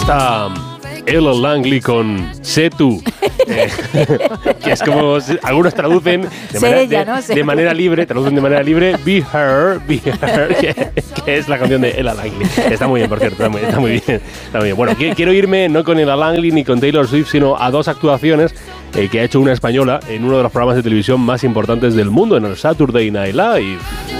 Está Ella Langley con Sé tú. Que es como algunos traducen de manera libre, Be Her, que es la canción de Ella Langley. Está muy bien, por cierto, está muy bien. Bueno, quiero irme no con Ella Langley ni con Taylor Swift, sino a dos actuaciones que ha hecho una española en uno de los programas de televisión más importantes del mundo, en el Saturday Night Live.